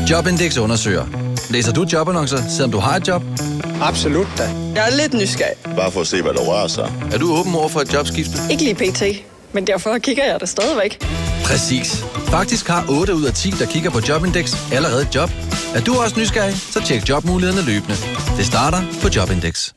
Jobindex undersøger. Læser du jobannoncer, selvom du har et job? Absolut da. Jeg er lidt nysgerrig. Bare for at se, hvad der rører sig. Er du åben over for et jobskifte? Ikke lige pt. Men derfor kigger jeg det stadigvæk. Præcis. Faktisk har 8 ud af 10, der kigger på Jobindex, allerede et job. Er du også nysgerrig, så tjek jobmulighederne løbende. Det starter på Jobindex.